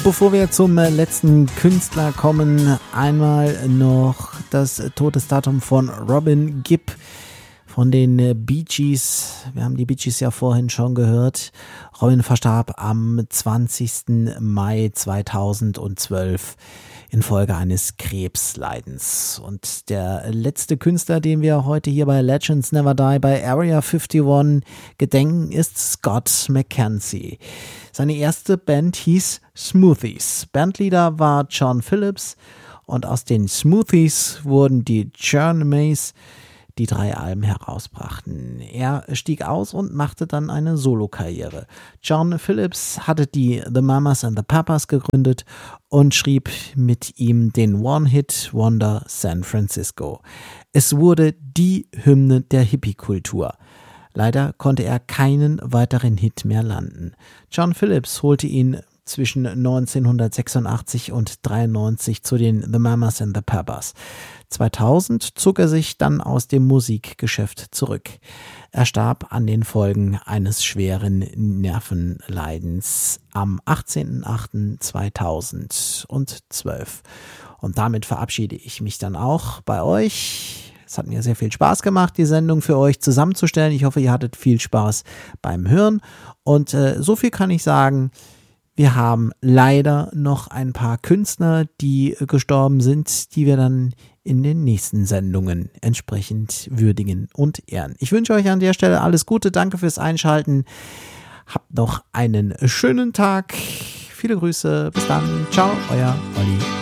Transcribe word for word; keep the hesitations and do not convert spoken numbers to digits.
Bevor wir zum letzten Künstler kommen, einmal noch das Todesdatum von Robin Gibb von den Bee Gees. Wir haben die Bee Gees ja vorhin schon gehört. Robin verstarb am zwanzigsten Mai zweitausendzwölf infolge eines Krebsleidens. Und der letzte Künstler, den wir heute hier bei Legends Never Die bei Area einundfünfzig gedenken, ist Scott McKenzie. Seine erste Band hieß Smoothies. Bandleader war John Phillips und aus den Smoothies wurden die Journeys, die drei Alben herausbrachten. Er stieg aus und machte dann eine Solokarriere. John Phillips hatte die The Mamas and the Papas gegründet und schrieb mit ihm den One-Hit-Wonder San Francisco. Es wurde die Hymne der Hippie-Kultur. Leider konnte er keinen weiteren Hit mehr landen. John Phillips holte ihn zwischen neunzehnhundertsechsundachtzig und dreiundneunzig zu den The Mamas and the Papas. zweitausend zog er sich dann aus dem Musikgeschäft zurück. Er starb an den Folgen eines schweren Nervenleidens am achtzehnten achten zweitausendzwölf. Und damit verabschiede ich mich dann auch bei euch. Es hat mir sehr viel Spaß gemacht, die Sendung für euch zusammenzustellen. Ich hoffe, ihr hattet viel Spaß beim Hören. Und äh, so viel kann ich sagen: Wir haben leider noch ein paar Künstler, die gestorben sind, die wir dann in den nächsten Sendungen entsprechend würdigen und ehren. Ich wünsche euch an der Stelle alles Gute, danke fürs Einschalten. Habt noch einen schönen Tag. Viele Grüße, bis dann. Ciao, euer Olli.